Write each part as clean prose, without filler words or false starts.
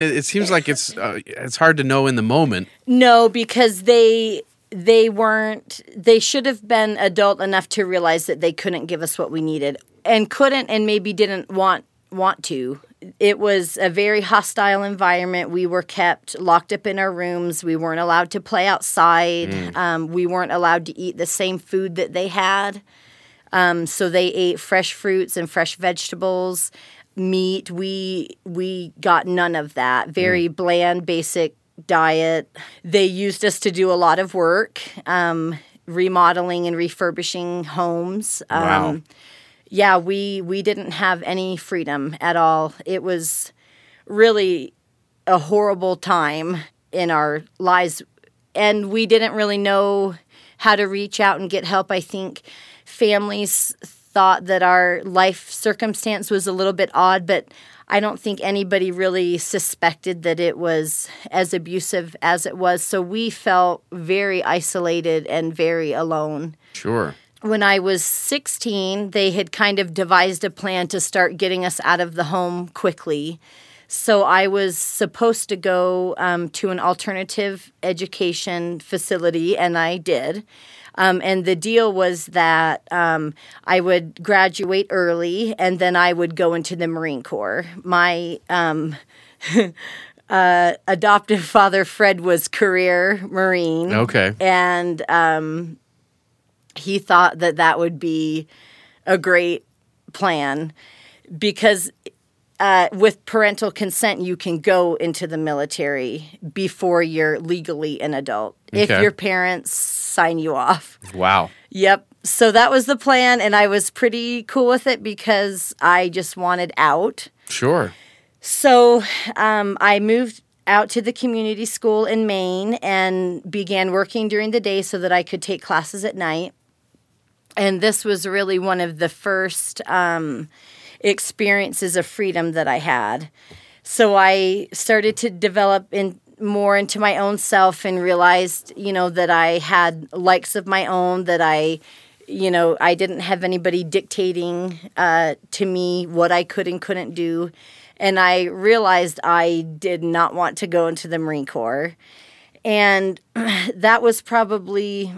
It seems like it's hard to know in the moment. No, because they weren't, they should have been adult enough to realize that they couldn't give us what we needed and couldn't and maybe didn't want to. It was a very hostile environment. We were kept locked up in our rooms. We weren't allowed to play outside. We weren't allowed to eat the same food that they had. So they ate fresh fruits and fresh vegetables, meat. We got none of that. Very bland, basic diet. They used us to do a lot of work, remodeling and refurbishing homes. Wow. Yeah, we didn't have any freedom at all. It was really a horrible time in our lives, and we didn't really know how to reach out and get help. I think families thought that our life circumstance was a little bit odd, but I don't think anybody really suspected that it was as abusive as it was. So we felt very isolated and very alone. Sure. When I was 16, they had kind of devised a plan to start getting us out of the home quickly. So I was supposed to go to an alternative education facility, and I did. And the deal was that I would graduate early, and then I would go into the Marine Corps. My adoptive father, Fred, was career Marine. Okay. And he thought that would be a great plan because with parental consent, you can go into the military before you're legally an adult. Okay. If your parents sign you off. Wow. Yep. So that was the plan, and I was pretty cool with it because I just wanted out. Sure. So I moved out to the community school in Maine and began working during the day so that I could take classes at night. And this was really one of the first experiences of freedom that I had. So I started to develop more into my own self and realized, that I had likes of my own, that I didn't have anybody dictating to me what I could and couldn't do. And I realized I did not want to go into the Marine Corps. And that was probably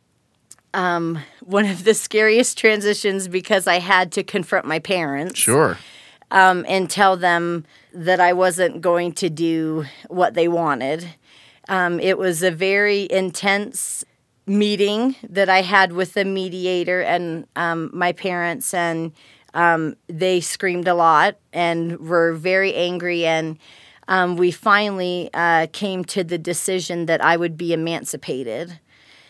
one of the scariest transitions because I had to confront my parents. Sure. And tell them that I wasn't going to do what they wanted. It was a very intense meeting that I had with the mediator and my parents, and they screamed a lot and were very angry, and we finally came to the decision that I would be emancipated.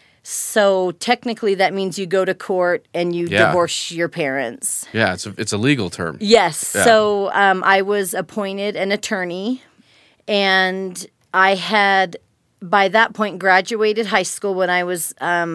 So technically that means you go to court and you divorce your parents. Yeah, it's a legal term. Yes. Yeah. So I was appointed an attorney, and I had, by that point, graduated high school when I was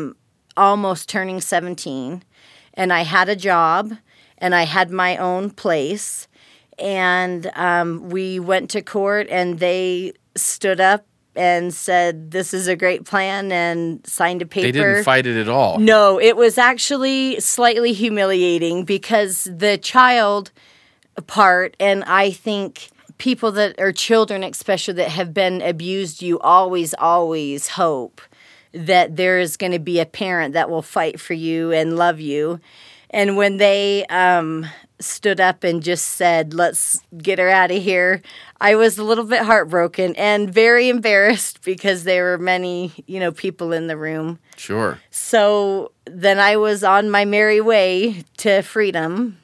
almost turning 17. And I had a job, and I had my own place. And we went to court, and they stood up and said, this is a great plan, and signed a paper. They didn't fight it at all. No, it was actually slightly humiliating because the child part, and I think people that are children, especially that have been abused, you always hope that there is going to be a parent that will fight for you and love you. And when they stood up and just said, let's get her out of here, I was a little bit heartbroken and very embarrassed because there were many, people in the room. Sure. So then I was on my merry way to freedom.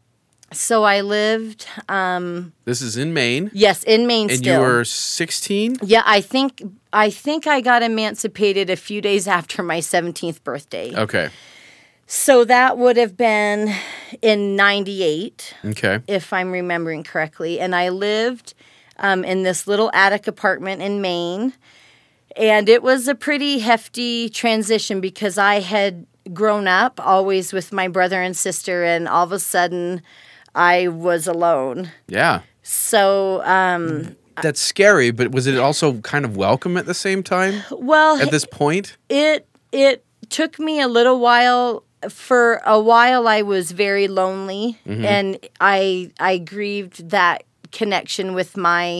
So I lived... this is in Maine? Yes, in Maine and still. And you were 16? Yeah, I think I got emancipated a few days after my 17th birthday. Okay. So that would have been in 98, okay, if I'm remembering correctly. And I lived in this little attic apartment in Maine. And it was a pretty hefty transition because I had grown up always with my brother and sister, and all of a sudden I was alone. Yeah. So... that's scary, but was it also kind of welcome at the same time? Well... At this point? It took me a little while. For a while, I was very lonely, and I grieved that connection with my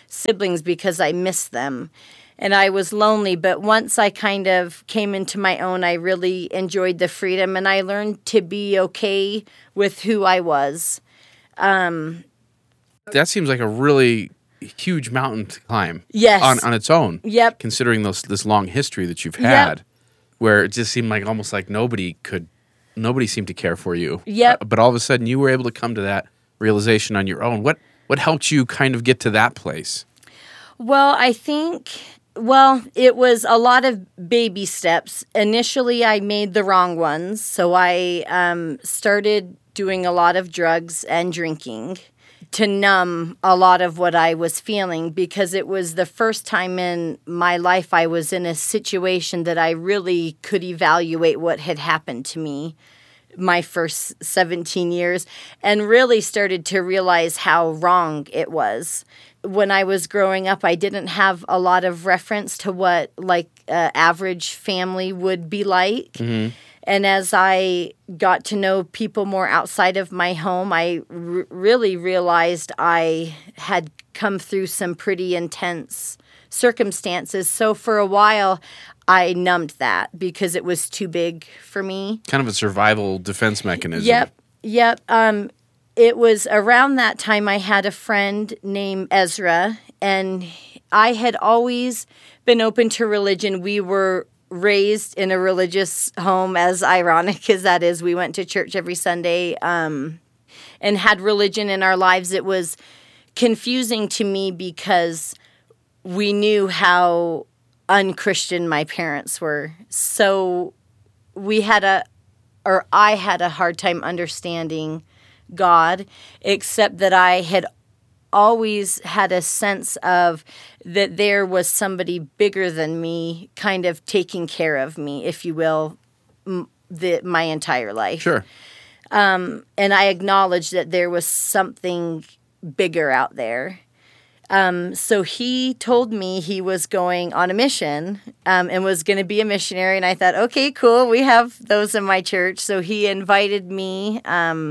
siblings because I missed them. And I was lonely, but once I kind of came into my own, I really enjoyed the freedom, and I learned to be okay with who I was. That seems like a really huge mountain to climb. Yes. On its own. Yep. Considering this long history that you've had, where it just seemed like almost like nobody seemed to care for you. Yep. But all of a sudden, you were able to come to that realization on your own. What helped you kind of get to that place? Well, I think, it was a lot of baby steps. Initially, I made the wrong ones. So I started doing a lot of drugs and drinking to numb a lot of what I was feeling, because it was the first time in my life I was in a situation that I really could evaluate what had happened to me my first 17 years, and really started to realize how wrong it was. When I was growing up, I didn't have a lot of reference to what average family would be like. Mm-hmm. And as I got to know people more outside of my home, I really realized I had come through some pretty intense circumstances. So for a while, I numbed that because it was too big for me. Kind of a survival defense mechanism. Yep. It was around that time I had a friend named Ezra, and I had always been open to religion. We were raised in a religious home, as ironic as that is. We went to church every Sunday and had religion in our lives. It was confusing to me because we knew how unchristian my parents were. So I had a hard time understanding God, except that I had always had a sense of that there was somebody bigger than me kind of taking care of me, if you will, my entire life. Sure. And I acknowledged that there was something bigger out there. So he told me he was going on a mission and was going to be a missionary. And I thought, okay, cool. We have those in my church. So he invited me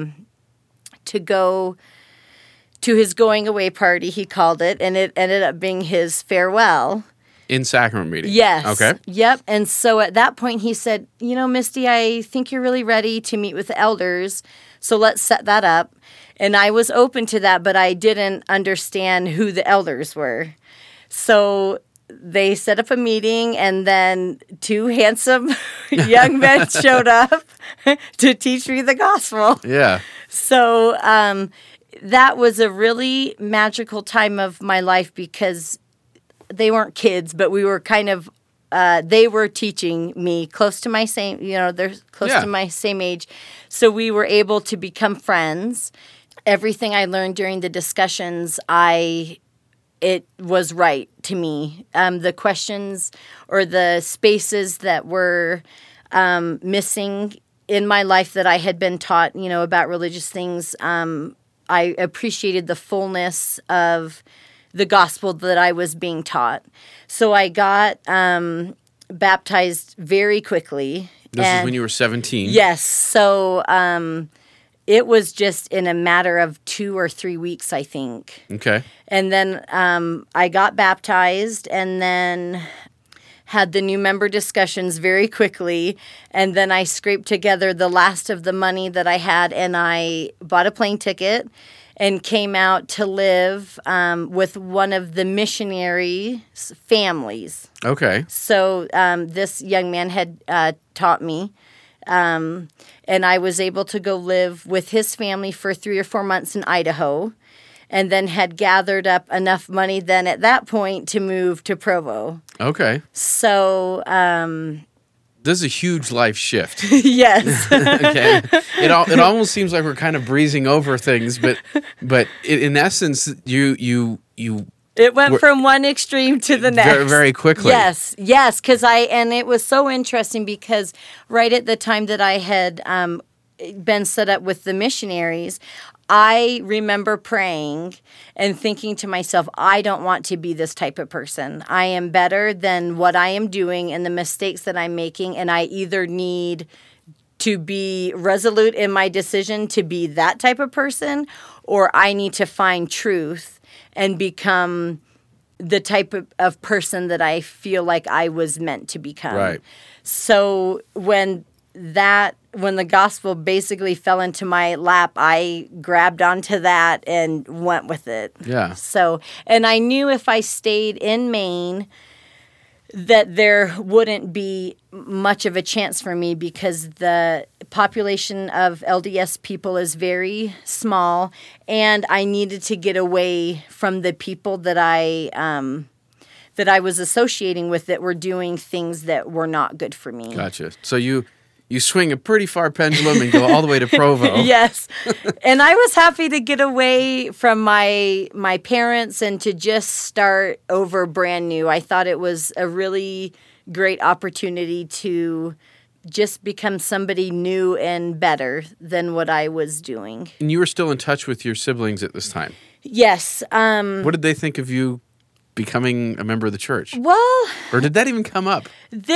to go to his going away party, he called it, and it ended up being his farewell. In sacrament meeting? Yes. Okay. Yep. And so at that point he said, Misty, I think you're really ready to meet with the elders, so let's set that up. And I was open to that, but I didn't understand who the elders were. So they set up a meeting, and then two handsome young men showed up to teach me the gospel. Yeah. So that was a really magical time of my life because they weren't kids, but we were kind of, they were teaching me close to my same, they're close to my same age. So we were able to become friends. Everything I learned during the discussions, it was right to me. The questions or the spaces that were missing in my life that I had been taught, about religious things, I appreciated the fullness of the gospel that I was being taught. So I got baptized very quickly. This is when you were 17? Yes. So it was just in a matter of 2 or 3 weeks, I think. Okay. And then I got baptized and then had the new member discussions very quickly. And then I scraped together the last of the money that I had, and I bought a plane ticket and came out to live with one of the missionary families. Okay. So this young man had taught me, and I was able to go live with his family for 3 or 4 months in Idaho, and then had gathered up enough money then at that point to move to Provo. Okay. So this is a huge life shift. Yes. Okay. It almost seems like we're kind of breezing over things, but in essence, you it went from one extreme to the next very, very quickly. Yes, because and it was so interesting because right at the time that I had been set up with the missionaries, I remember praying and thinking to myself, I don't want to be this type of person. I am better than what I am doing and the mistakes that I'm making, and I either need to be resolute in my decision to be that type of person, or I need to find truth and become the type of person that I feel like I was meant to become. Right. So when the gospel basically fell into my lap, I grabbed onto that and went with it. Yeah. So, and I knew if I stayed in Maine that there wouldn't be much of a chance for me because the population of LDS people is very small, and I needed to get away from the people that I was associating with that were doing things that were not good for me. Gotcha. So you swing a pretty far pendulum and go all the way to Provo. Yes. And I was happy to get away from my parents and to just start over brand new. I thought it was a really great opportunity to just become somebody new and better than what I was doing. And you were still in touch with your siblings at this time. Yes. What did they think of you becoming a member of the church? Well, Or did that even come up?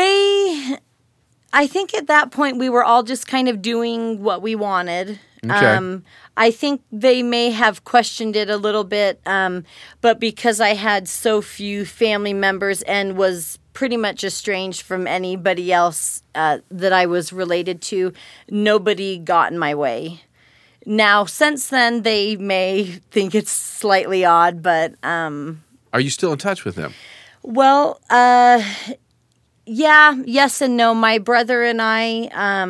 I think at that point we were all just kind of doing what we wanted. Okay. I think they may have questioned it a little bit, but because I had so few family members and was pretty much estranged from anybody else that I was related to, nobody got in my way. Now, since then, they may think it's slightly odd, but... Are you still in touch with them? Well, yeah, yes and no. My brother and I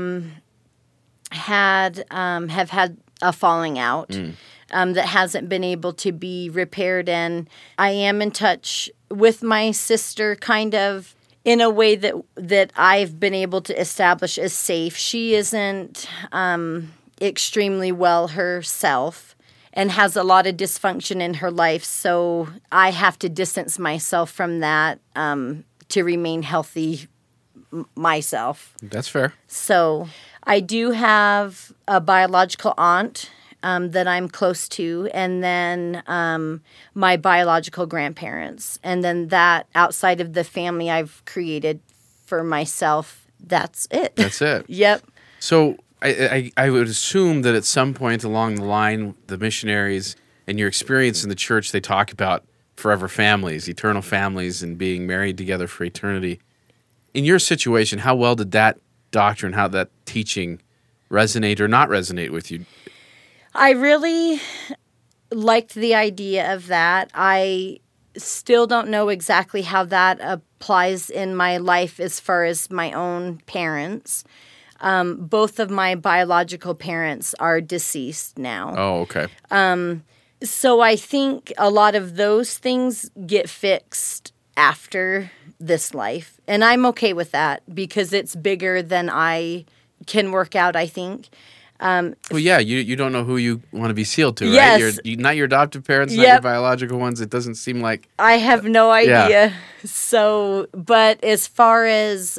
have had a falling out that hasn't been able to be repaired, and I am in touch with my sister kind of in a way that I've been able to establish as safe. She isn't extremely well herself and has a lot of dysfunction in her life, so I have to distance myself from that to remain healthy myself. That's fair. So I do have a biological aunt that I'm close to, and then my biological grandparents. And then that outside of the family I've created for myself, that's it. That's it. Yep. So I would assume that at some point along the line, the missionaries and your experience in the church, they talk about forever families, eternal families, and being married together for eternity. In your situation, how well did that doctrine, how that teaching resonate or not resonate with you? I really liked the idea of that. I still don't know exactly how that applies in my life as far as my own parents. Both of my biological parents are deceased now. Oh, okay. So I think a lot of those things get fixed after this life. And I'm okay with that because it's bigger than I can work out, I think. Well, yeah, you don't know who you want to be sealed to, yes. right? Not your adoptive parents, not Yep. your biological ones. It doesn't seem like... I have no idea. Yeah. So, but as far as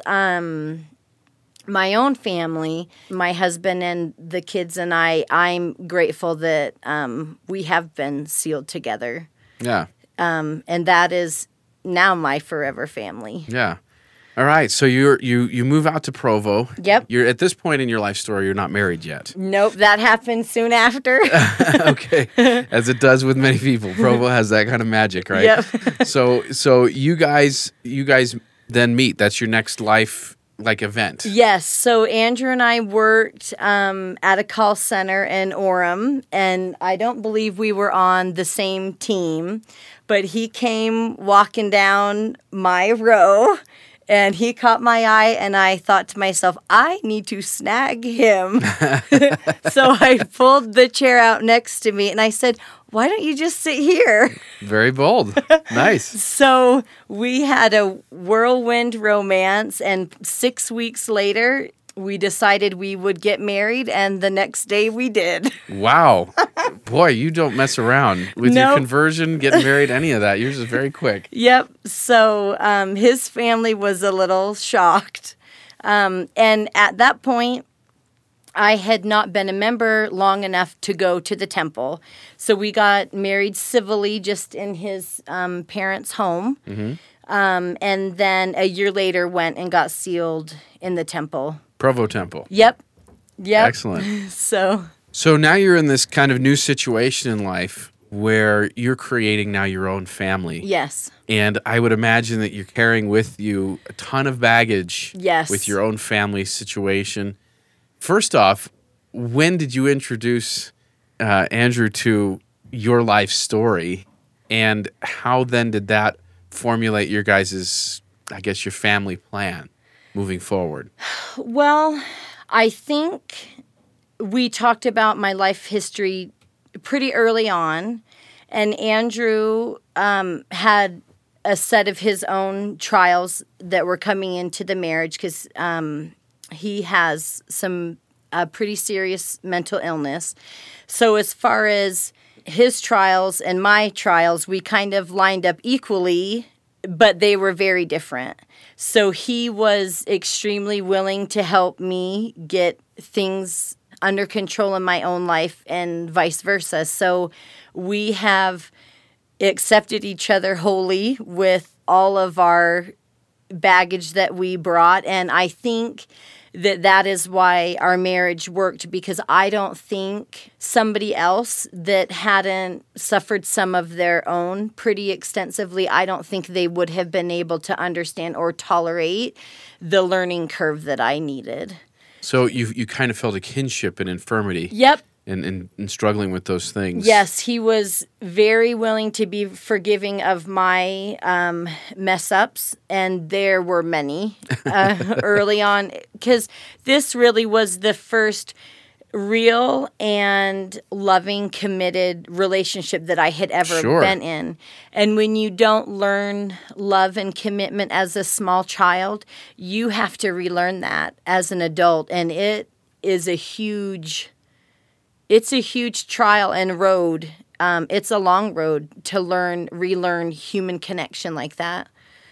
my own family, my husband and the kids and I'm grateful that we have been sealed together. Yeah. And that is now my forever family. Yeah. All right. So you move out to Provo. Yep. You're at this point in your life story, you're not married yet. Nope, that happened soon after. Okay. As it does with many people. Provo has that kind of magic, right? Yep. So you guys then meet. That's your next life event. Yes. So Andrew and I worked at a call center in Orem, and I don't believe we were on the same team, but he came walking down my row, and he caught my eye, and I thought to myself, I need to snag him. So I pulled the chair out next to me, and I said, why don't you just sit here? Very bold. Nice. So we had a whirlwind romance, and 6 weeks later, we decided we would get married, and the next day we did. Wow. Boy, you don't mess around with your Nope. conversion, getting married, any of that. Yours is very quick. Yep. So his family was a little shocked. And at that point, I had not been a member long enough to go to the temple. So we got married civilly just in his parents' home. Mm-hmm. And then a year later went and got sealed in the temple. Provo Temple. Yep. Excellent. So So now you're in this kind of new situation in life where you're creating now your own family. Yes. And I would imagine that you're carrying with you a ton of baggage Yes. with your own family situation. First off, when did you introduce Andrew to your life story? And how then did that formulate your guys', I guess, your family plan moving forward? Well, I think we talked about my life history pretty early on, and Andrew had a set of his own trials that were coming into the marriage because he has some pretty serious mental illness. So as far as his trials and my trials, we kind of lined up equally, but they were very different. So he was extremely willing to help me get things under control in my own life and vice versa. So we have accepted each other wholly with all of our baggage that we brought. And I think that is why our marriage worked, because I don't think somebody else that hadn't suffered some of their own pretty extensively, I don't think they would have been able to understand or tolerate the learning curve that I needed. So you kind of felt a kinship and infirmity. Yep. And struggling with those things. Yes, he was very willing to be forgiving of my mess ups, and there were many early on, because this really was the first real and loving, committed relationship that I had ever been in. And when you don't learn love and commitment as a small child, you have to relearn that as an adult, and it is a huge... It's a huge trial and road. It's a long road to relearn human connection like that.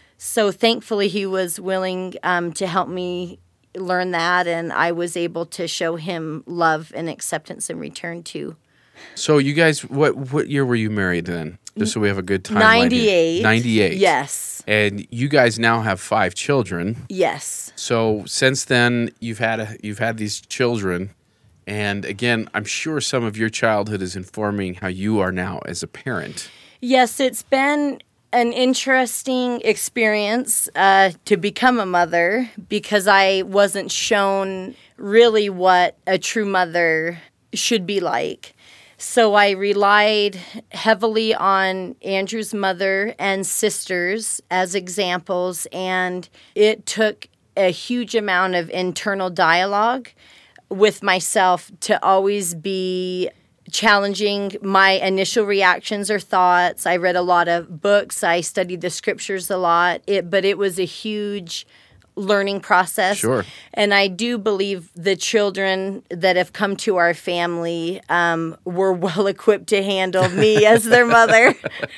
So thankfully, he was willing to help me learn that, and I was able to show him love and acceptance in return too. So you guys, what year were you married then? Just so we have a good timeline. 98. 98. Yes. And you guys now have 5 children. Yes. So since then, you've had these children. And again, I'm sure some of your childhood is informing how you are now as a parent. Yes, it's been an interesting experience to become a mother, because I wasn't shown really what a true mother should be like. So I relied heavily on Andrew's mother and sisters as examples, and it took a huge amount of internal dialogue with myself to always be challenging my initial reactions or thoughts. I read a lot of books. I studied the scriptures a lot. But it was a huge learning process. Sure. And I do believe the children that have come to our family were well equipped to handle me as their mother.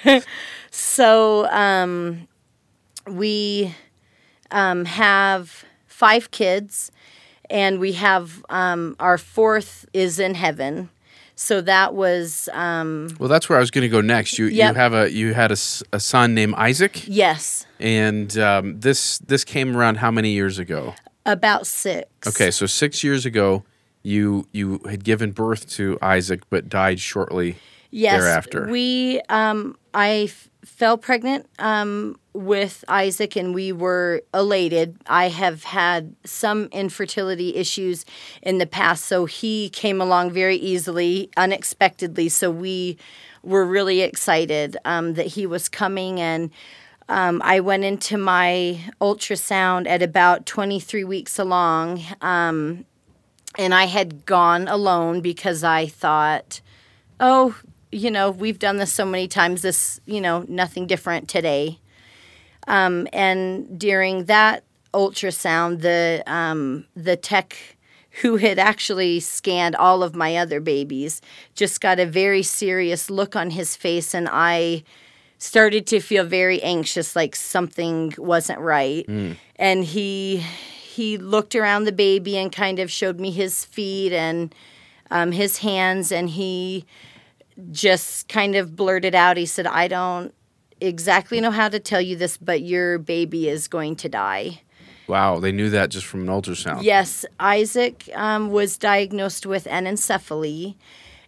So we have 5 kids. And we have our 4th is in heaven. So that was... well, that's where I was going to go next. You had a son named Isaac? Yes. And this came around how many years ago? About 6. Okay, so 6 years ago, you had given birth to Isaac, but died shortly thereafter. I fell pregnant with Isaac, and we were elated. I have had some infertility issues in the past, so he came along very easily, unexpectedly. So we were really excited that he was coming, and I went into my ultrasound at about 23 weeks along, and I had gone alone because I thought, we've done this so many times, nothing different today. And during that ultrasound, the tech who had actually scanned all of my other babies just got a very serious look on his face, and I started to feel very anxious, like something wasn't right. And he looked around the baby and kind of showed me his feet and his hands, and he just kind of blurted out, he said, "I don't exactly know how to tell you this, but your baby is going to die." Wow, they knew that just from an ultrasound. Yes, Isaac was diagnosed with anencephaly,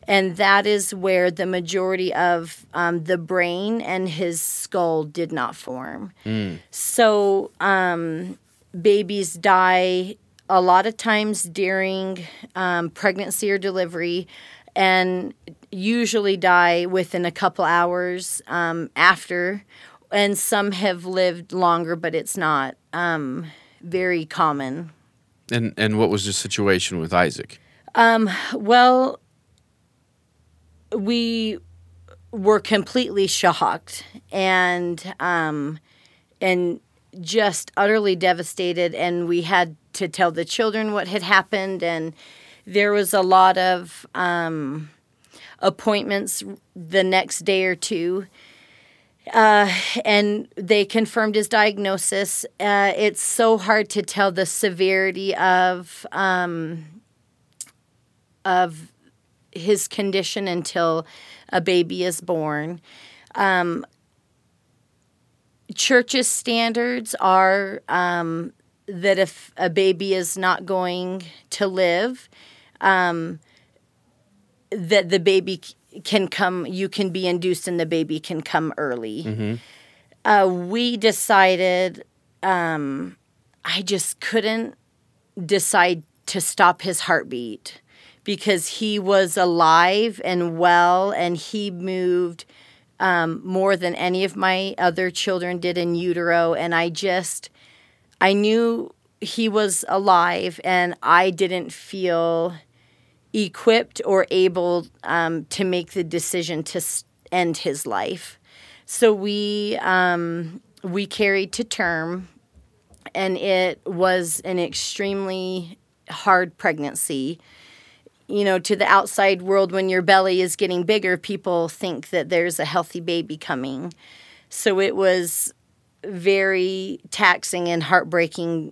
And that is where the majority of the brain and his skull did not form. So babies die a lot of times during pregnancy or delivery, and usually die within a couple hours after. And some have lived longer, but it's not very common. And what was the situation with Isaac? Well, we were completely shocked and just utterly devastated, and we had to tell the children what had happened, and there was a lot of appointments the next day or two, and they confirmed his diagnosis. It's so hard to tell the severity of his condition until a baby is born. Church's standards are that if a baby is not going to live, that the baby can come, you can be induced and the baby can come early. We decided, I just couldn't decide to stop his heartbeat because he was alive and well, and he moved more than any of my other children did in utero. And I knew he was alive, and I didn't feel equipped or able to make the decision to end his life. So we carried to term, and it was an extremely hard pregnancy. You know, to the outside world, when your belly is getting bigger, people think that there's a healthy baby coming. So it was very taxing and heartbreaking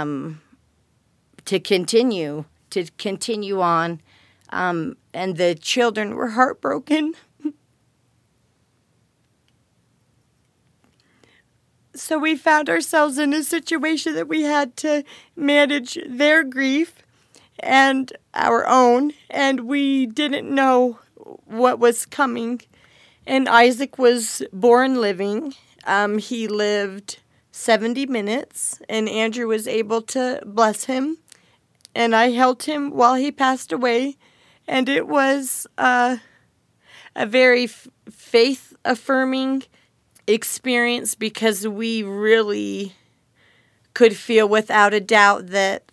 to continue on. And the children were heartbroken. So we found ourselves in a situation that we had to manage their grief and our own, and we didn't know what was coming. And Isaac was born living. He lived 70 minutes, and Andrew was able to bless him, and I held him while he passed away, and it was a very faith-affirming experience because we really could feel without a doubt that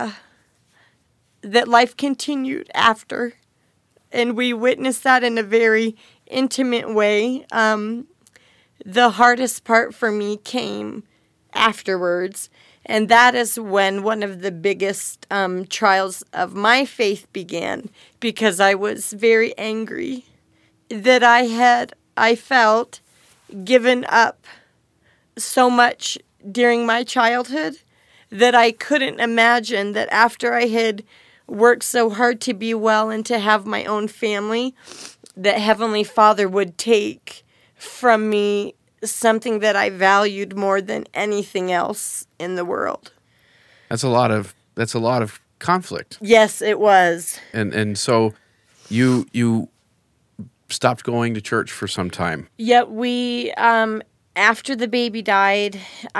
that life continued after, and we witnessed that in a very intimate way. The hardest part for me came afterwards, and that is when one of the biggest trials of my faith began, because I was very angry that I felt given up so much during my childhood that I couldn't imagine that after I had worked so hard to be well and to have my own family, that Heavenly Father would take from me something that I valued more than anything else in the world. That's a lot of conflict. Yes, it was. And so you stopped going to church for some time. Yeah, we after the baby died,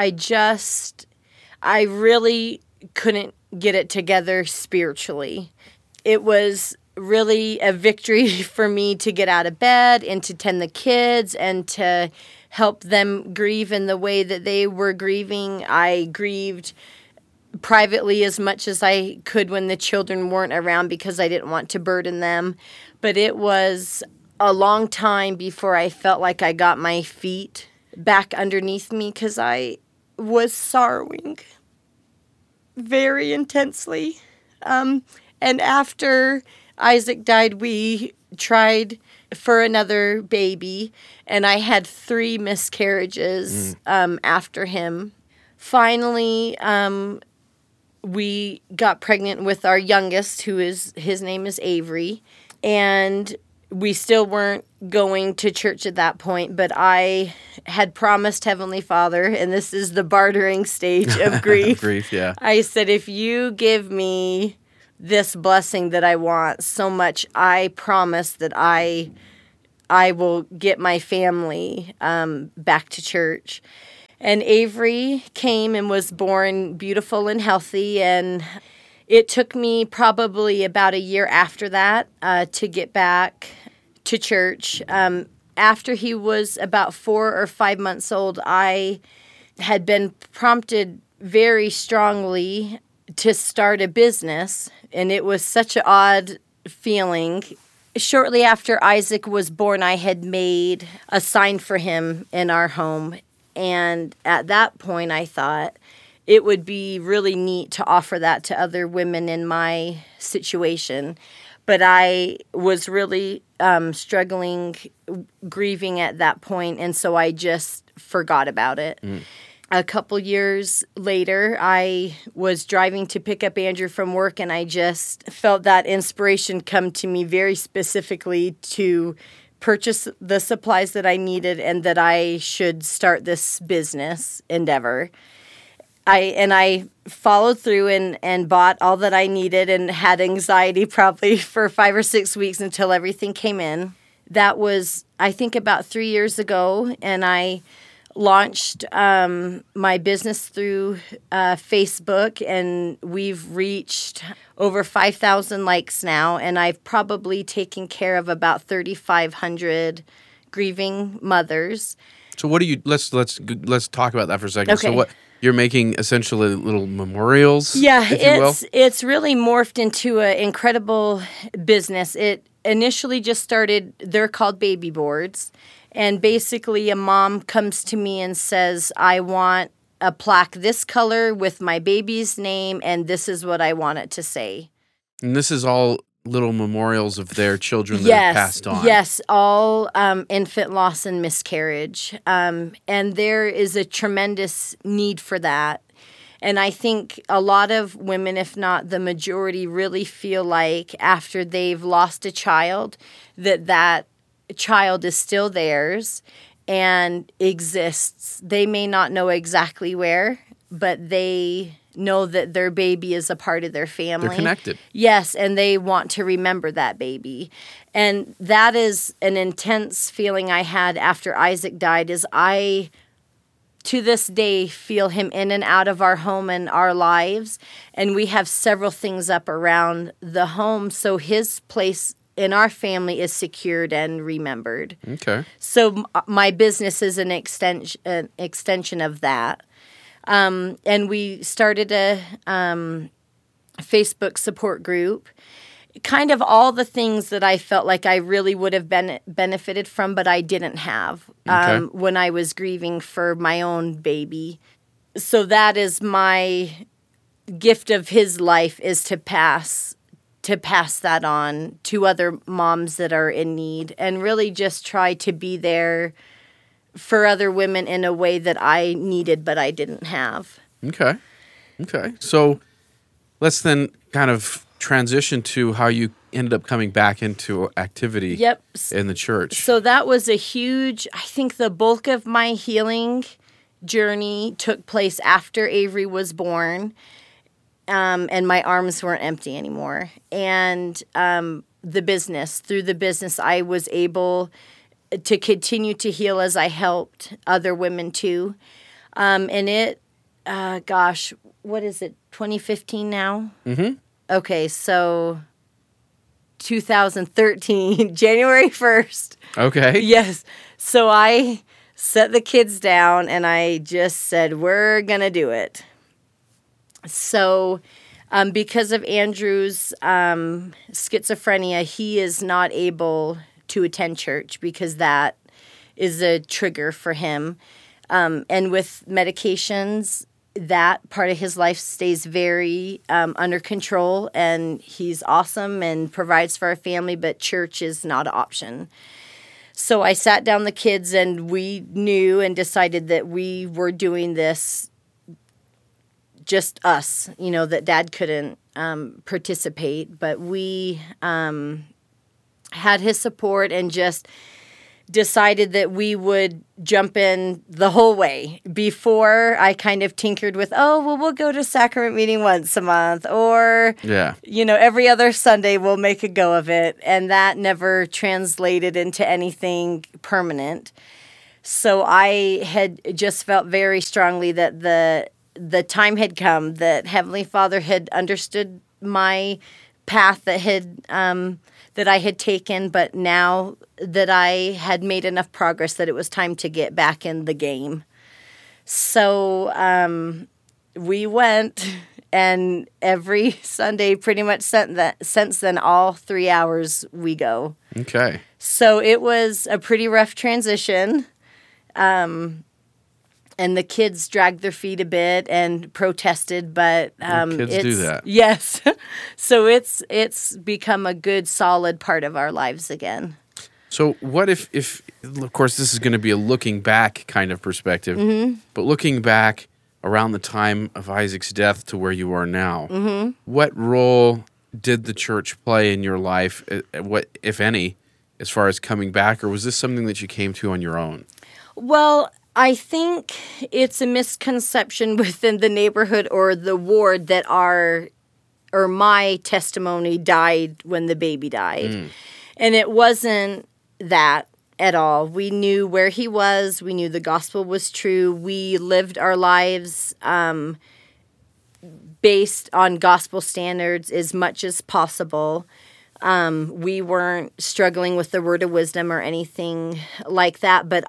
I really couldn't get it together spiritually. It was really a victory for me to get out of bed and to tend the kids and to help them grieve in the way that they were grieving. I grieved privately as much as I could when the children weren't around because I didn't want to burden them. But it was a long time before I felt like I got my feet back underneath me because I was sorrowing very intensely. And after Isaac died, we tried for another baby, and I had 3 miscarriages after him. Finally, we got pregnant with our youngest, his name is Avery, and we still weren't going to church at that point, but I had promised Heavenly Father, and this is the bartering stage of grief. Grief, yeah. I said, if you give me this blessing that I want so much. I promise that I will get my family back to church. And Avery came and was born beautiful and healthy. And it took me probably about a year after that to get back to church. After he was about 4 or 5 months old, I had been prompted very strongly to start a business. And it was such an odd feeling. Shortly after Isaac was born, I had made a sign for him in our home. And at that point, I thought it would be really neat to offer that to other women in my situation. But I was really struggling, grieving at that point, and so I just forgot about it. A couple years later, I was driving to pick up Andrew from work, and I just felt that inspiration come to me very specifically to purchase the supplies that I needed and that I should start this business endeavor. I followed through and bought all that I needed and had anxiety probably for 5 or 6 weeks until everything came in. That was, I think, about 3 years ago, and I launched my business through Facebook, and we've reached over 5,000 likes now, and I've probably taken care of about 3,500 grieving mothers. So what do you? Let's talk about that for a second. Okay. So what you're making essentially little memorials? Yeah, if you will? it's really morphed into an incredible business. It initially just started. They're called baby boards. And basically, a mom comes to me and says, I want a plaque this color with my baby's name, and this is what I want it to say. And this is all little memorials of their children that have passed on. Yes, all infant loss and miscarriage. And there is a tremendous need for that. And I think a lot of women, if not the majority, really feel like after they've lost a child, that child is still theirs and exists. They may not know exactly where, but they know that their baby is a part of their family. They're connected. Yes, and they want to remember that baby. And that is an intense feeling I had after Isaac died, is I, to this day, feel him in and out of our home and our lives. And we have several things up around the home, so his place in our family is secured and remembered. Okay. So my business is an extension of that. And we started a Facebook support group. Kind of all the things that I felt like I really would have benefited from, but I didn't have when I was grieving for my own baby. So that is my gift of his life, is to pass that on to other moms that are in need, and really just try to be there for other women in a way that I needed but I didn't have. Okay. So let's then kind of transition to how you ended up coming back into activity in the church. So that was a huge, I think the bulk of my healing journey took place after Avery was born. And my arms weren't empty anymore. And through the business, I was able to continue to heal as I helped other women too. And it, what is it, 2015 now? Mm-hmm. Okay, so 2013, January 1st. Okay. Yes. So I set the kids down and I just said, we're going to do it. So because of Andrew's schizophrenia, he is not able to attend church because that is a trigger for him. And with medications, that part of his life stays very under control, and he's awesome and provides for our family, but church is not an option. So I sat down the kids, and we knew and decided that we were doing this just us, that Dad couldn't participate, but we had his support and just decided that we would jump in the whole way. Before, I kind of tinkered with, we'll go to sacrament meeting once a month, or, Yeah. Every other Sunday we'll make a go of it. And that never translated into anything permanent. So I had just felt very strongly that the time had come, that Heavenly Father had understood my path that I had taken, but now that I had made enough progress that it was time to get back in the game. So we went, and every Sunday pretty much since then, all 3 hours we go. Okay. So it was a pretty rough transition. And the kids dragged their feet a bit and protested, but kids do that. Yes. So it's become a good, solid part of our lives again. So what if of course, this is going to be a looking back kind of perspective, but looking back around the time of Isaac's death to where you are now, what role did the church play in your life, what, if any, as far as coming back, or was this something that you came to on your own? Well, I think it's a misconception within the neighborhood or the ward that my testimony died when the baby died. And it wasn't that at all. We knew where he was. We knew the gospel was true. We lived our lives based on gospel standards as much as possible. We weren't struggling with the word of wisdom or anything like that. But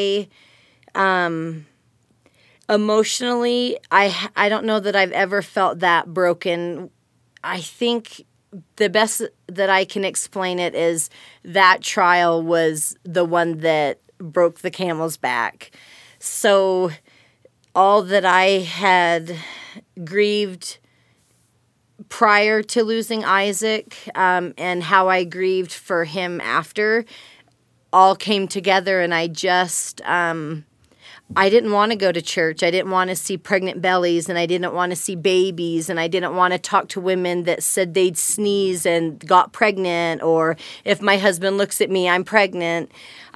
emotionally, I don't know that I've ever felt that broken. I think the best that I can explain it is that trial was the one that broke the camel's back. So all that I had grieved prior to losing Isaac, and how I grieved for him after, all came together, and I just I didn't want to go to church. I didn't want to see pregnant bellies, and I didn't want to see babies, and I didn't want to talk to women that said they'd sneeze and got pregnant, or if my husband looks at me, I'm pregnant.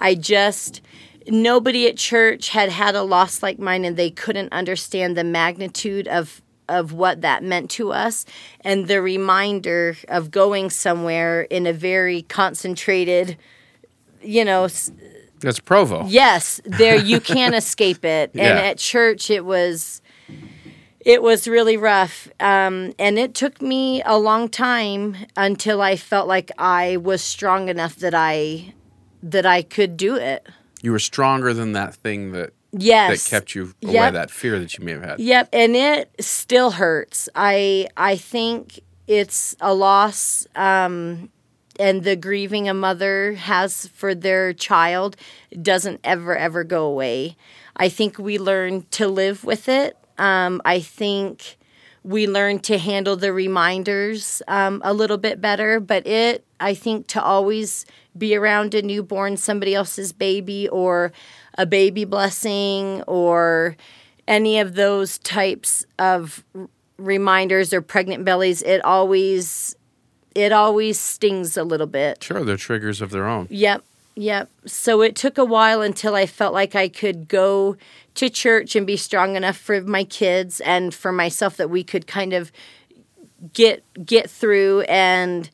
Nobody at church had a loss like mine, and they couldn't understand the magnitude of what that meant to us, and the reminder of going somewhere in a very concentrated, That's Provo. Yes, there you can't escape it. Yeah. And at church, it was really rough. And it took me a long time until I felt like I was strong enough that I could do it. You were stronger than that thing that kept you away, that fear that you may have had. Yep, and it still hurts. I think it's a loss. And the grieving a mother has for their child doesn't ever go away. I think we learn to live with it. I think we learn to handle the reminders a little bit better. But I think to always be around a newborn, somebody else's baby, or a baby blessing, or any of those types of reminders or pregnant bellies, it always stings a little bit. Sure, they're triggers of their own. Yep. So it took a while until I felt like I could go to church and be strong enough for my kids and for myself that we could kind of get through. And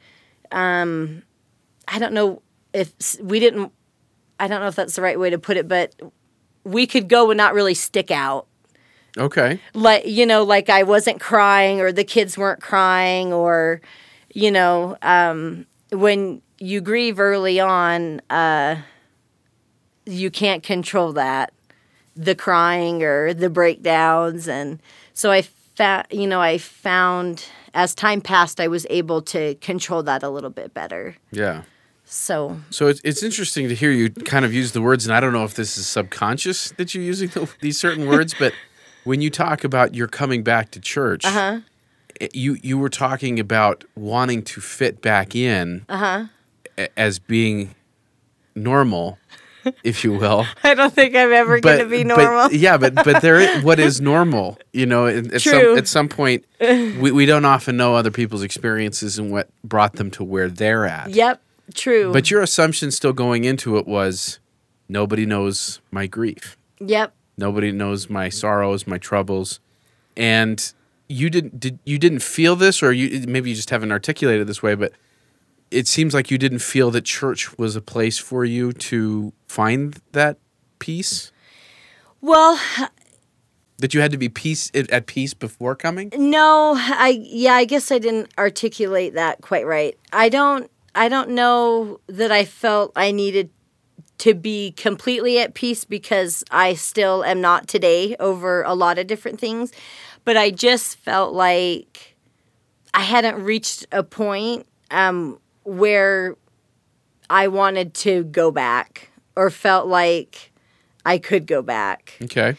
I don't know if that's the right way to put it, but we could go and not really stick out. Okay. Like I wasn't crying, or the kids weren't crying, or when you grieve early on, you can't control that, the crying or the breakdowns. And so I found as time passed, I was able to control that a little bit better. Yeah. So it's interesting to hear you kind of use the words, and I don't know if this is subconscious that you're using these certain words, but when you talk about you're coming back to church, you were talking about wanting to fit back in as being normal, if you will. I don't think I'm ever going to be normal. But there is, what is normal? At some point, we don't often know other people's experiences and what brought them to where they're at. Yep, true. But your assumption still going into it was Nobody knows my grief. Yep. Nobody knows my sorrows, my troubles. And you didn't feel this, or maybe you just haven't articulated this way, but it seems like you didn't feel that church was a place for you to find that peace? Well, that you had to be at peace before coming? no, I guess I didn't articulate that quite right. I don't know that I felt I needed to be completely at peace, because I still am not today over a lot of different things. But I just felt like I hadn't reached a point where I wanted to go back, or felt like I could go back. Okay.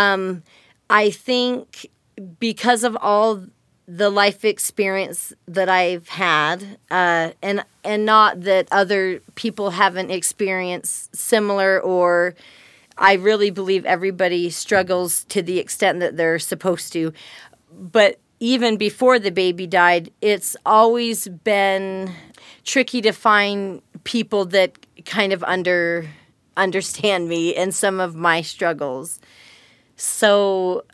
I think because of all the life experience that I've had, and not that other people haven't experienced similar, or I really believe everybody struggles to the extent that they're supposed to. But even before the baby died, it's always been tricky to find people that kind of understand me and some of my struggles. So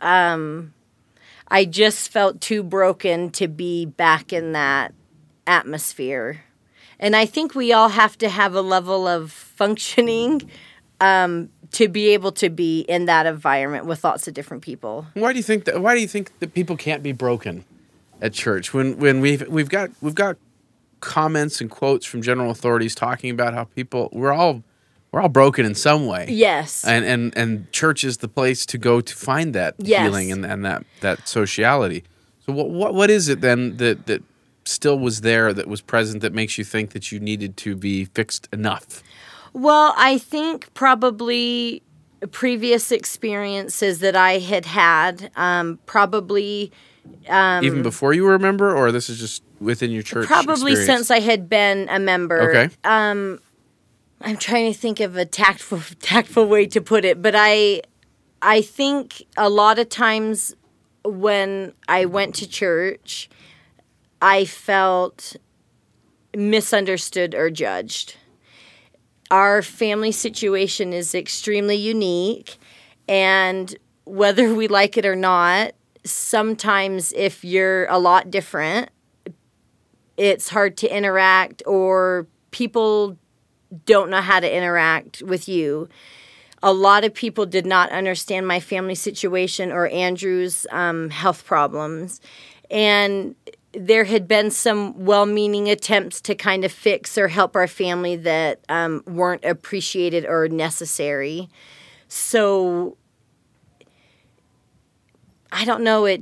I just felt too broken to be back in that atmosphere. And I think we all have to have a level of functioning to be able to be in that environment with lots of different people. Why do you think that people can't be broken at church when we've got comments and quotes from general authorities talking about how we're all broken in some way. Yes. And church is the place to go to find that healing and that sociality. So what is it then that still was there, that was present, that makes you think that you needed to be fixed enough? Well, I think probably previous experiences that I had, probably... even before you were a member, or this is just within your church Probably experience? since I had been a member. Okay. I'm trying to think of a tactful way to put it, but I think a lot of times when I went to church, I felt misunderstood or judged. Our family situation is extremely unique, and whether we like it or not, sometimes if you're a lot different, it's hard to interact, or people don't know how to interact with you. A lot of people did not understand my family situation or Andrew's health problems. And there had been some well-meaning attempts to kind of fix or help our family that weren't appreciated or necessary. So I don't know, it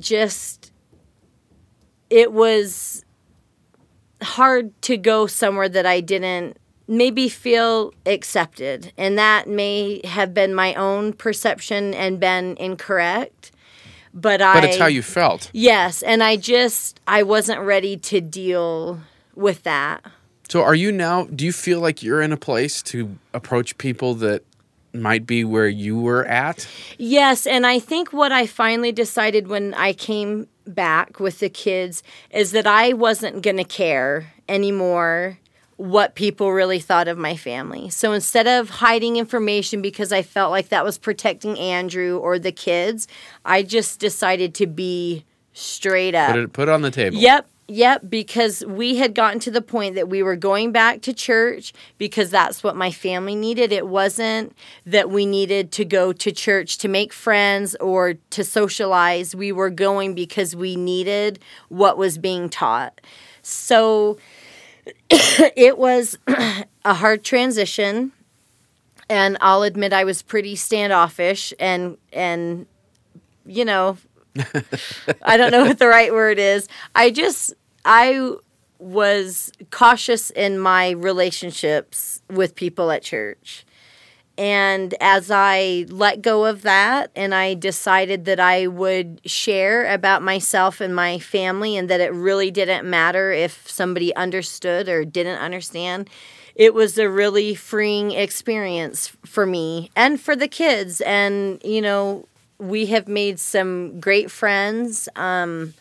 was hard to go somewhere that I didn't maybe feel accepted. And that may have been my own perception and been incorrect. But it's how you felt. Yes, and I wasn't ready to deal with that. So do you feel like you're in a place to approach people that might be where you were at? Yes, and I think what I finally decided when I came back with the kids is that I wasn't going to care anymore what people really thought of my family. So instead of hiding information because I felt like that was protecting Andrew or the kids, I just decided to be straight up. Put it on the table. Yep, because we had gotten to the point that we were going back to church because that's what my family needed. It wasn't that we needed to go to church to make friends or to socialize. We were going because we needed what was being taught. So it was a hard transition, and I'll admit I was pretty standoffish and you know, I don't know what the right word is. I was cautious in my relationships with people at church. And as I let go of that and I decided that I would share about myself and my family and that it really didn't matter if somebody understood or didn't understand, it was a really freeing experience for me and for the kids. And, you know, we have made some great friends. And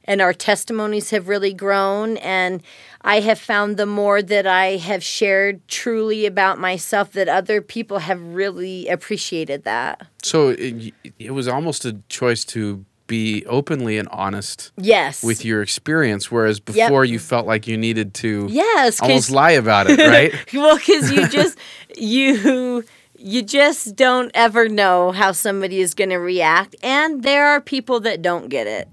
and our testimonies have really grown. And I have found the more that I have shared truly about myself, that other people have really appreciated that. So it was almost a choice to be openly and honest Yes. with your experience, whereas before you felt like you needed to almost lie about it, right? Well, because you just don't ever know how somebody is going to react, and there are people that don't get it,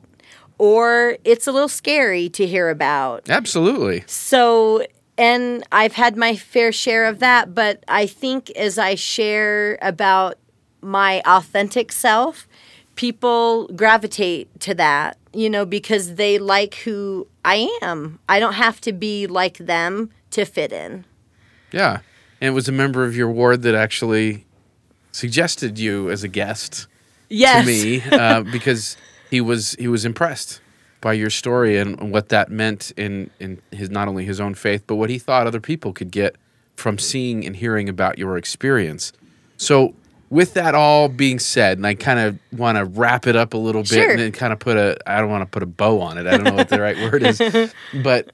or it's a little scary to hear about. Absolutely. So, and I've had my fair share of that, but I think as I share about my authentic self, people gravitate to that, because they like who I am. I don't have to be like them to fit in. Yeah. And it was a member of your ward that actually suggested you as a guest to me because he was impressed by your story and what that meant in his, not only his own faith, but what he thought other people could get from seeing and hearing about your experience. So with that all being said, and I kind of want to wrap it up a little bit and then kind of I don't want to put a bow on it. I don't know what the right word is, but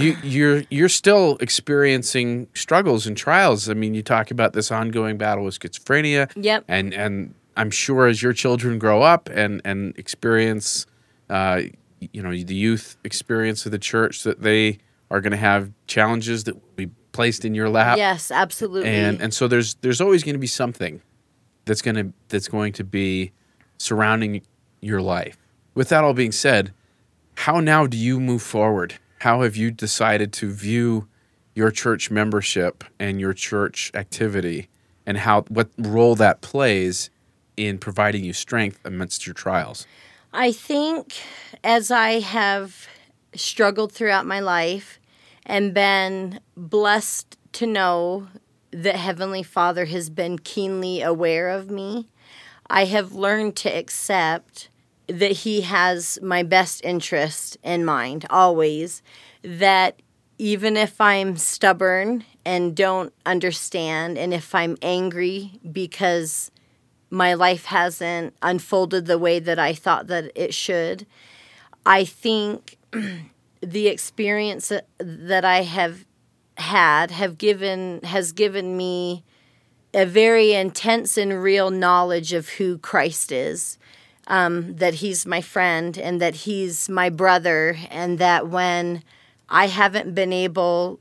you're still experiencing struggles and trials. I mean, you talk about this ongoing battle with schizophrenia. Yep. And I'm sure as your children grow up and experience, the youth experience of the church, that they are going to have challenges that will be placed in your lap. Yes, absolutely. And so there's always going to be something that's going to be surrounding your life. With that all being said, how now do you move forward? How have you decided to view your church membership and your church activity, and what role that plays in providing you strength amidst your trials? I think as I have struggled throughout my life and been blessed to know that Heavenly Father has been keenly aware of me, I have learned to accept that He has my best interest in mind, always. That even if I'm stubborn and don't understand, and if I'm angry because my life hasn't unfolded the way that I thought that it should, I think the experience that I have had has given me a very intense and real knowledge of who Christ is, that He's my friend and that He's my brother, and that when I haven't been able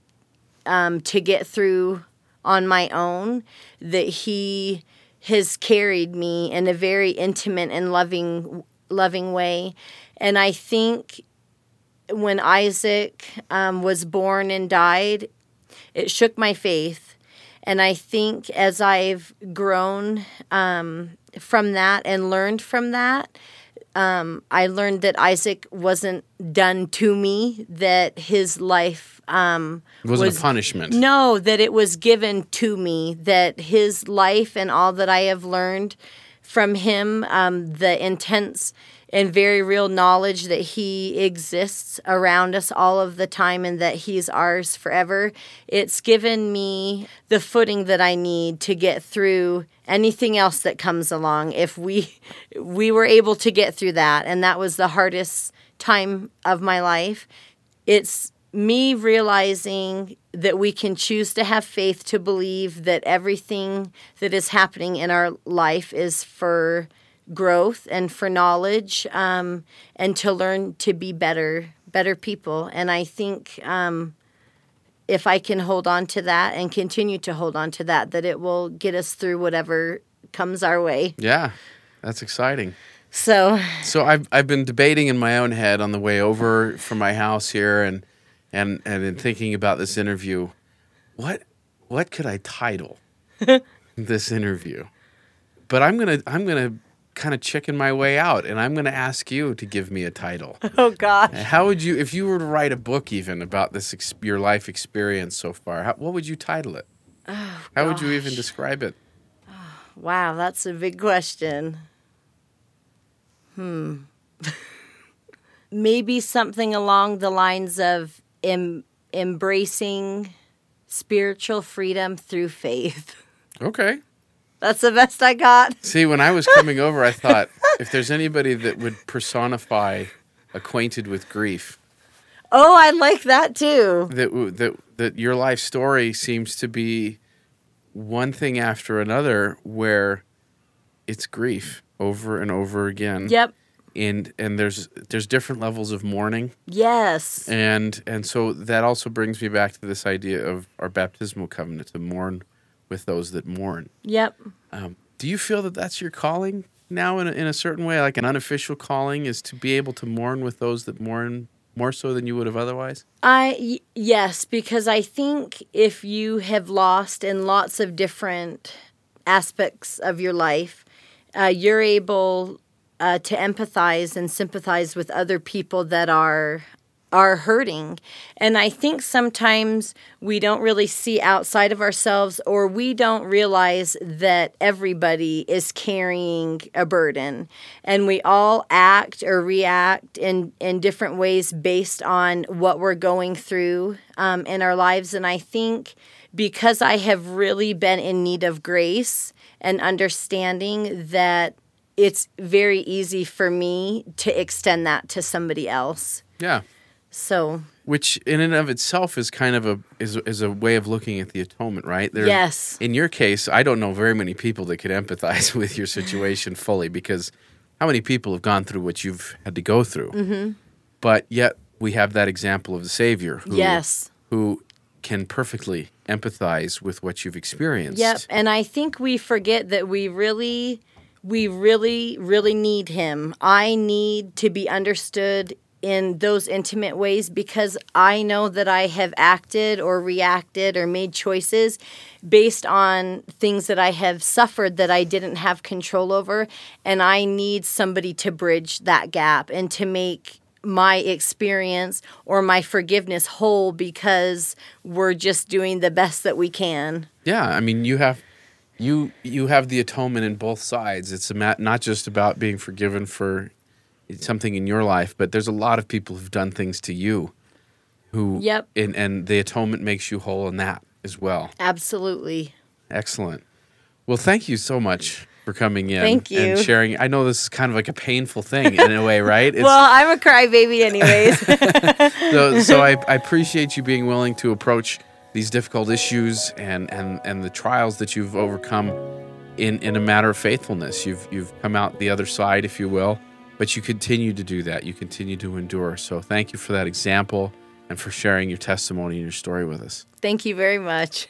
to get through on my own, that He has carried me in a very intimate and loving way. And I think when Isaac was born and died, it shook my faith. And I think as I've grown from that and learned from that, I learned that Isaac wasn't done to me, that his life wasn't a punishment. No, that it was given to me, that his life and all that I have learned from him, the intense and very real knowledge that He exists around us all of the time and that He's ours forever, it's given me the footing that I need to get through anything else that comes along. If we were able to get through that, and that was the hardest time of my life, it's me realizing that we can choose to have faith to believe that everything that is happening in our life is for growth and for knowledge, and to learn to be better people. And I think if I can hold on to that and continue to hold on to that, that it will get us through whatever comes our way. Yeah, that's exciting. So I've been debating in my own head on the way over from my house here, and in thinking about this interview, what could I title this interview? But I'm gonna kind of chicken my way out, and I'm gonna ask you to give me a title. Oh gosh. How would you, if you were to write a book even about this your life experience so far, what would you title it? Oh, how would you even describe it? Wow, that's a big question. Maybe something along the lines of embracing spiritual freedom through faith. Okay. That's the best I got. See, when I was coming over, I thought, if there's anybody that would personify acquainted with grief. Oh, I like that too. That your life story seems to be one thing after another where it's grief over and over again. Yep. And there's different levels of mourning. Yes. And so that also brings me back to this idea of our baptismal covenant, to mourn with those that mourn. Yep. Do you feel that that's your calling now in a certain way, like an unofficial calling is to be able to mourn with those that mourn more so than you would have otherwise? Yes, because I think if you have lost in lots of different aspects of your life, you're able to empathize and sympathize with other people that are hurting. And I think sometimes we don't really see outside of ourselves, or we don't realize that everybody is carrying a burden. And we all act or react in different ways based on what we're going through in our lives. And I think because I have really been in need of grace and understanding, that it's very easy for me to extend that to somebody else. Yeah. So, which in and of itself is kind of is a way of looking at the atonement, right? Yes. In your case, I don't know very many people that could empathize with your situation fully, because how many people have gone through what you've had to go through? Mm-hmm. But yet we have that example of the Savior who can perfectly empathize with what you've experienced. Yep. And I think we forget that we really need Him. I need to be understood in those intimate ways, because I know that I have acted or reacted or made choices based on things that I have suffered that I didn't have control over, and I need somebody to bridge that gap and to make my experience or my forgiveness whole, because we're just doing the best that we can. Yeah, I mean, you have the atonement in both sides. It's not just about being forgiven for something in your life, but there's a lot of people who've done things to you who, and the atonement makes you whole in that as well. Absolutely. Excellent. Well, thank you so much for coming in. Thank you. And sharing. I know this is kind of like a painful thing in a way, right? Well, I'm a crybaby anyways. So I appreciate you being willing to approach these difficult issues and the trials that you've overcome in a matter of faithfulness. You've come out the other side, if you will. But you continue to do that. You continue to endure. So thank you for that example and for sharing your testimony and your story with us. Thank you very much.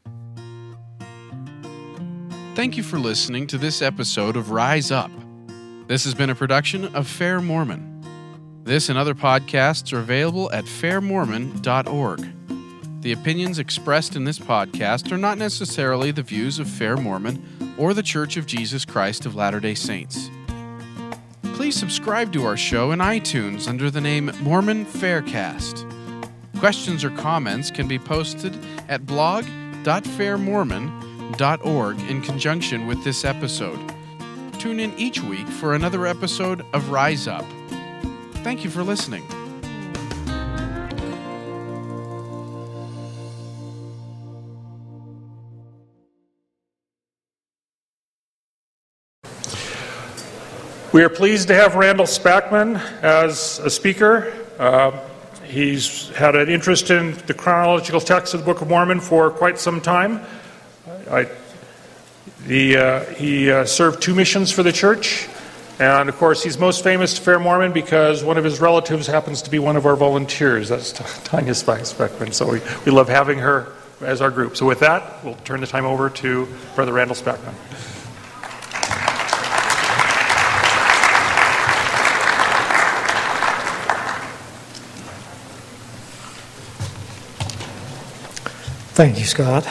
Thank you for listening to this episode of Rise Up. This has been a production of Fair Mormon. This and other podcasts are available at fairmormon.org. The opinions expressed in this podcast are not necessarily the views of Fair Mormon or the Church of Jesus Christ of Latter-day Saints. Please subscribe to our show in iTunes under the name Mormon Faircast. Questions or comments can be posted at blog.fairmormon.org in conjunction with this episode. Tune in each week for another episode of Rise Up. Thank you for listening. We are pleased to have Randall Spackman as a speaker. He's had an interest in the chronological text of the Book of Mormon for quite some time. He served 2 missions for the church, and of course he's most famous to Fair Mormon because one of his relatives happens to be one of our volunteers. That's Tanya Spackman, so we love having her as our group. So with that, we'll turn the time over to Brother Randall Spackman. Thank you, Scott.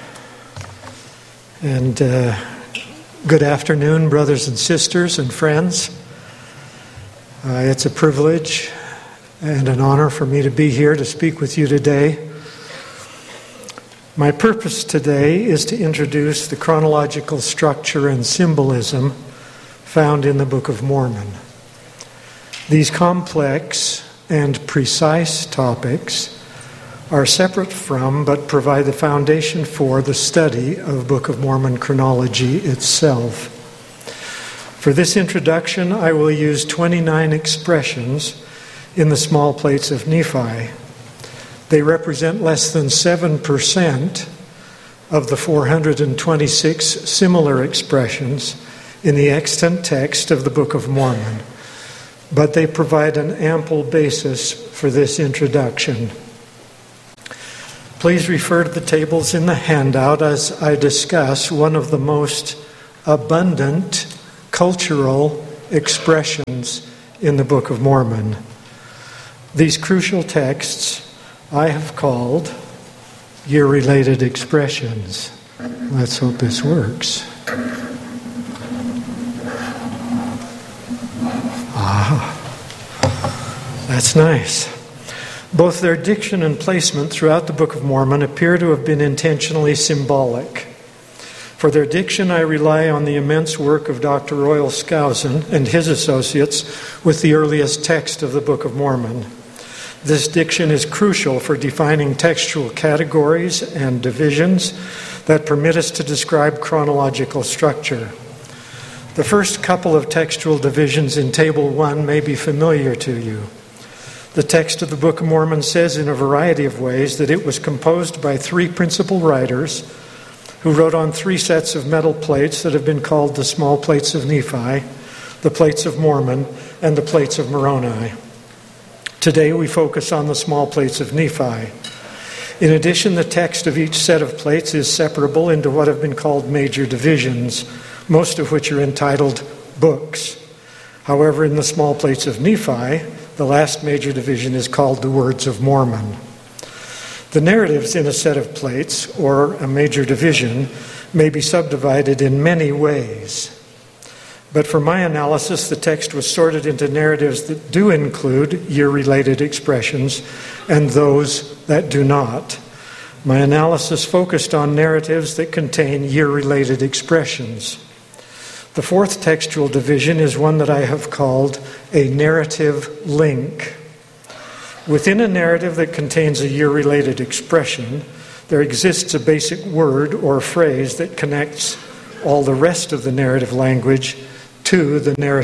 And good afternoon, brothers and sisters and friends. It's a privilege and an honor for me to be here to speak with you today. My purpose today is to introduce the chronological structure and symbolism found in the Book of Mormon. These complex and precise topics are separate from, but provide the foundation for, the study of Book of Mormon chronology itself. For this introduction, I will use 29 expressions in the small plates of Nephi. They represent less than 7% of the 426 similar expressions in the extant text of the Book of Mormon, but they provide an ample basis for this introduction. Please refer to the tables in the handout as I discuss one of the most abundant cultural expressions in the Book of Mormon. These crucial texts I have called year-related expressions. Let's hope this works. That's nice. Both their diction and placement throughout the Book of Mormon appear to have been intentionally symbolic. For their diction, I rely on the immense work of Dr. Royal Skousen and his associates with the earliest text of the Book of Mormon. This diction is crucial for defining textual categories and divisions that permit us to describe chronological structure. The first couple of textual divisions in Table 1 may be familiar to you. The text of the Book of Mormon says in a variety of ways that it was composed by three principal writers who wrote on three sets of metal plates that have been called the small plates of Nephi, the plates of Mormon, and the plates of Moroni. Today we focus on the small plates of Nephi. In addition, the text of each set of plates is separable into what have been called major divisions, most of which are entitled books. However, in the small plates of Nephi, the last major division is called the Words of Mormon. The narratives in a set of plates, or a major division, may be subdivided in many ways. But for my analysis, the text was sorted into narratives that do include year-related expressions and those that do not. My analysis focused on narratives that contain year-related expressions. The fourth textual division is one that I have called a narrative link. Within a narrative that contains a year-related expression, there exists a basic word or phrase that connects all the rest of the narrative language to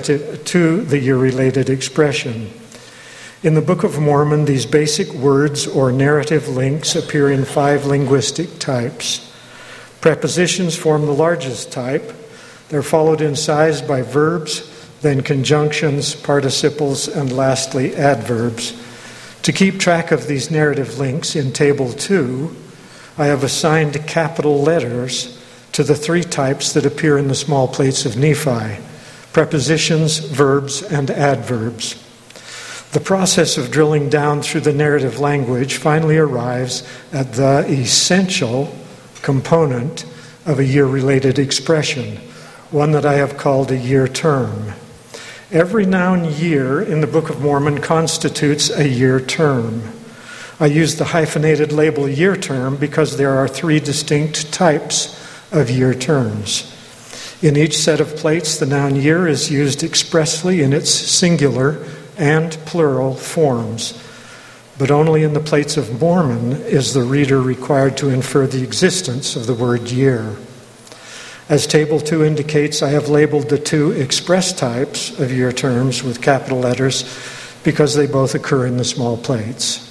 the year-related expression. In the Book of Mormon, these basic words or narrative links appear in 5 linguistic types. Prepositions form the largest type. They're followed in size by verbs, then conjunctions, participles, and lastly adverbs. To keep track of these narrative links in Table 2, I have assigned capital letters to the 3 types that appear in the small plates of Nephi: prepositions, verbs, and adverbs. The process of drilling down through the narrative language finally arrives at the essential component of a year-related expression, one that I have called a year term. Every noun year in the Book of Mormon constitutes a year term. I use the hyphenated label year term because there are 3 distinct types of year terms. In each set of plates, the noun year is used expressly in its singular and plural forms. But only in the plates of Mormon is the reader required to infer the existence of the word year. As Table 2 indicates, I have labeled the 2 express types of year terms with capital letters because they both occur in the small plates.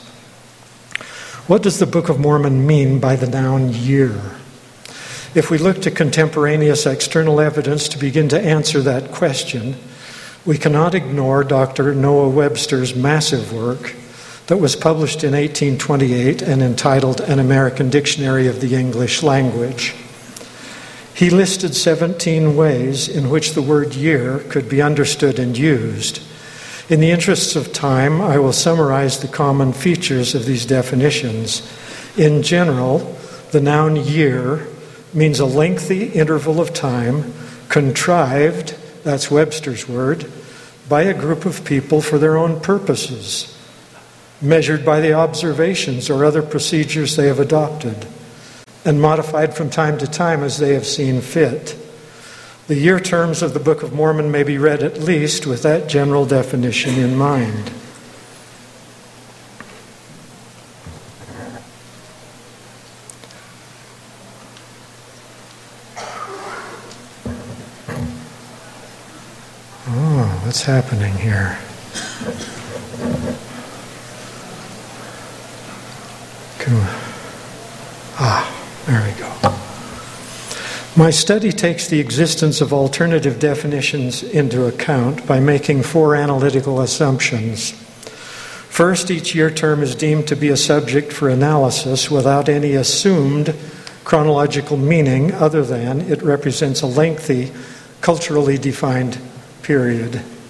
What does the Book of Mormon mean by the noun year? If we look to contemporaneous external evidence to begin to answer that question, we cannot ignore Dr. Noah Webster's massive work that was published in 1828 and entitled An American Dictionary of the English Language. He listed 17 ways in which the word year could be understood and used. In the interests of time, I will summarize the common features of these definitions. In general, the noun year means a lengthy interval of time contrived, that's Webster's word, by a group of people for their own purposes, measured by the observations or other procedures they have adopted, and modified from time to time as they have seen fit. The year terms of the Book of Mormon may be read at least with that general definition in mind. What's happening here? There we go. My study takes the existence of alternative definitions into account by making 4 analytical assumptions. First, each year term is deemed to be a subject for analysis without any assumed chronological meaning other than it represents a lengthy, culturally defined period.